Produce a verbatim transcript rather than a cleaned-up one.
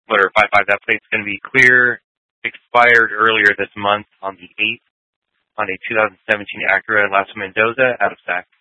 Motor five five, that plate's going to be clear. Expired earlier this month on the eighth on a two thousand seventeen Acura Lasso Mendoza out of S A C.